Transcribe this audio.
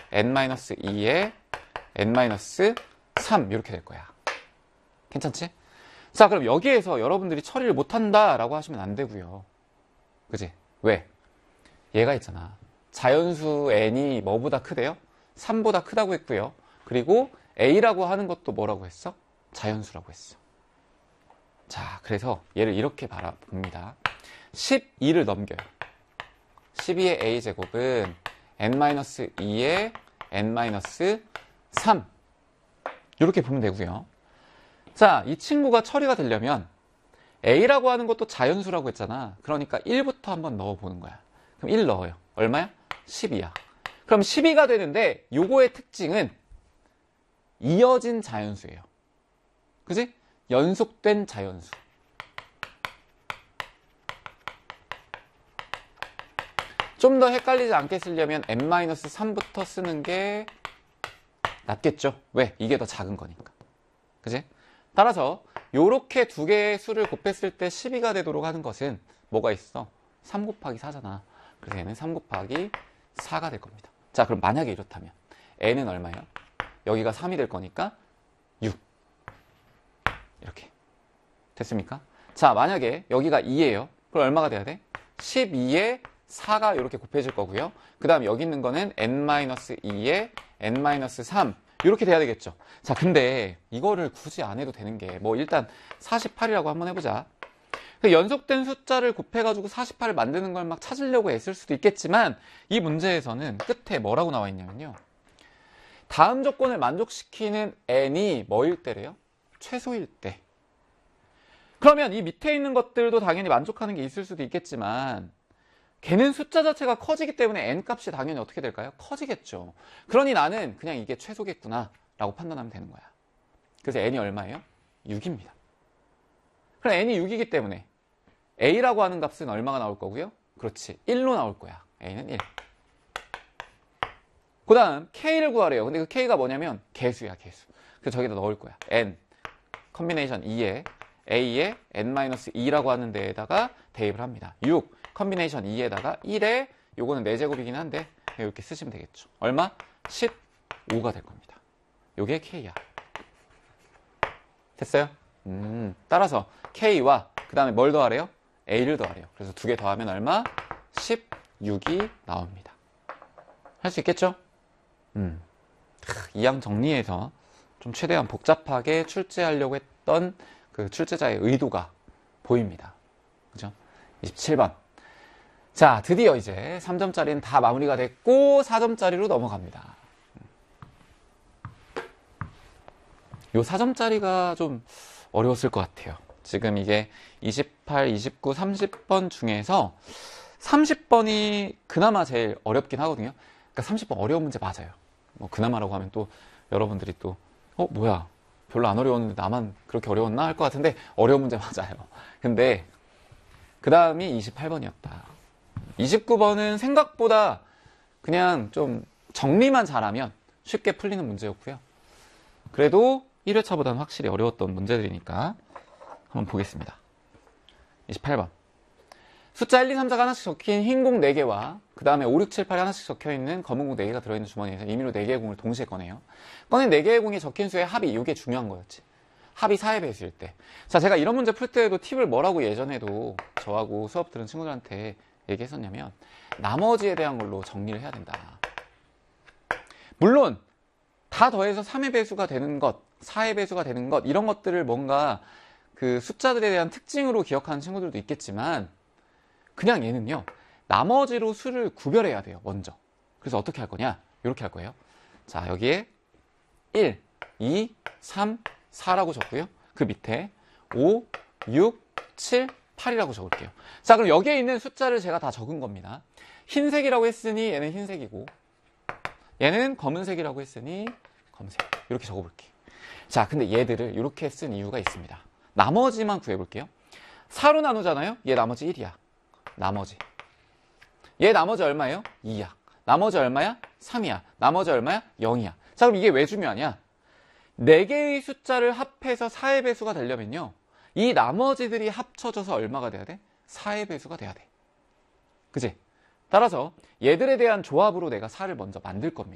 n-2에 n-3 이렇게 될 거야. 괜찮지? 자, 그럼 여기에서 여러분들이 처리를 못한다라고 하시면 안 되고요. 그지? 왜? 얘가 있잖아. 자연수 n이 뭐보다 크대요? 3보다 크다고 했고요. 그리고 a라고 하는 것도 뭐라고 했어? 자연수라고 했어. 자, 그래서 얘를 이렇게 바라봅니다. 12를 넘겨요. 12의 a제곱은 n-2의 n-3 이렇게 보면 되고요. 자, 이 친구가 처리가 되려면 a라고 하는 것도 자연수라고 했잖아. 그러니까 1부터 한번 넣어보는 거야. 그럼 1 넣어요. 얼마야? 12야. 그럼 12가 되는데 요거의 특징은 이어진 자연수예요. 그지? 연속된 자연수. 좀 더 헷갈리지 않게 쓰려면 n-3부터 쓰는 게 낫겠죠? 왜? 이게 더 작은 거니까. 그지? 따라서 요렇게 두 개의 수를 곱했을 때 12가 되도록 하는 것은 뭐가 있어? 3 곱하기 4잖아. 그래서 얘는 3 곱하기 4가 될 겁니다. 자, 그럼 만약에 이렇다면 n은 얼마예요? 여기가 3이 될 거니까 6 이렇게 됐습니까? 자, 만약에 여기가 2예요. 그럼 얼마가 돼야 돼? 12에 4가 이렇게 곱해질 거고요. 그 다음 여기 있는 거는 n-2에 n-3 이렇게 돼야 되겠죠. 자, 근데 이거를 굳이 안 해도 되는 게 뭐 일단 48이라고 한번 해보자. 연속된 숫자를 곱해가지고 48을 만드는 걸 막 찾으려고 애쓸 수도 있겠지만 이 문제에서는 끝에 뭐라고 나와 있냐면요. 다음 조건을 만족시키는 n이 뭐일 때래요? 최소일 때. 그러면 이 밑에 있는 것들도 당연히 만족하는 게 있을 수도 있겠지만 걔는 숫자 자체가 커지기 때문에 n 값이 당연히 어떻게 될까요? 커지겠죠. 그러니 나는 그냥 이게 최소겠구나 라고 판단하면 되는 거야. 그래서 n이 얼마예요? 6입니다. 그럼 n이 6이기 때문에 a라고 하는 값은 얼마가 나올 거고요? 그렇지, 1로 나올 거야. a는 1. 그 다음 k를 구하래요. 근데 그 k가 뭐냐면 개수야, 개수. 그래서 저기다 넣을 거야. n 컨비네이션 2에 a에 n-2라고 하는 데에다가 대입을 합니다. 6 컨비네이션 2에다가 1에 요거는 4제곱이긴 한데 이렇게 쓰시면 되겠죠. 얼마? 15가 될 겁니다. 요게 k야. 됐어요? 따라서 k와 그 다음에 뭘 더하래요? a를 더하래요. 그래서 두 개 더하면 얼마? 16이 나옵니다. 할 수 있겠죠? 이항 정리해서 좀 최대한 복잡하게 출제하려고 했던 그 출제자의 의도가 보입니다. 그죠? 27번. 자, 드디어 이제 3점짜리는 다 마무리가 됐고 4점짜리로 넘어갑니다. 요 4점짜리가 좀 어려웠을 것 같아요. 지금 이게 28, 29, 30번 중에서 30번이 그나마 제일 어렵긴 하거든요. 그러니까 30번 어려운 문제 맞아요. 뭐 그나마라고 하면 또 여러분들이 또 뭐야 별로 안 어려웠는데 나만 그렇게 어려웠나 할 것 같은데 어려운 문제 맞아요. 근데 그 다음이 28번이었다. 29번은 생각보다 그냥 좀 정리만 잘하면 쉽게 풀리는 문제였고요. 그래도 1회차보다는 확실히 어려웠던 문제들이니까 한번 보겠습니다. 28번. 숫자 1, 2, 3, 4가 하나씩 적힌 흰 공 4개와 그 다음에 5, 6, 7, 8이 하나씩 적혀있는 검은 공 4개가 들어있는 주머니에서 임의로 4개의 공을 동시에 꺼내요. 꺼낸 4개의 공이 적힌 수의 합이 이게 중요한 거였지. 합이 4의 배수일 때. 자, 제가 이런 문제 풀 때에도 팁을 뭐라고 예전에도 저하고 수업 들은 친구들한테 얘기했었냐면 나머지에 대한 걸로 정리를 해야 된다. 물론 다 더해서 3의 배수가 되는 것, 4의 배수가 되는 것 이런 것들을 뭔가 그 숫자들에 대한 특징으로 기억하는 친구들도 있겠지만 그냥 얘는요. 나머지로 수를 구별해야 돼요. 먼저. 그래서 어떻게 할 거냐? 이렇게 할 거예요. 자, 여기에 1, 2, 3, 4라고 적고요. 그 밑에 5, 6, 7, 8이라고 적을게요. 자, 그럼 여기에 있는 숫자를 제가 다 적은 겁니다. 흰색이라고 했으니 얘는 흰색이고 얘는 검은색이라고 했으니 검은색. 이렇게 적어볼게요. 자, 근데 얘들을 이렇게 쓴 이유가 있습니다. 나머지만 구해볼게요. 4로 나누잖아요. 얘 나머지 1이야. 나머지. 얘 나머지 얼마예요? 2야. 나머지 얼마야? 3이야. 나머지 얼마야? 0이야. 자, 그럼 이게 왜 중요하냐? 4개의 숫자를 합해서 4의 배수가 되려면요. 이 나머지들이 합쳐져서 얼마가 돼야 돼? 4의 배수가 돼야 돼. 그치? 따라서 얘들에 대한 조합으로 내가 4를 먼저 만들 겁니다.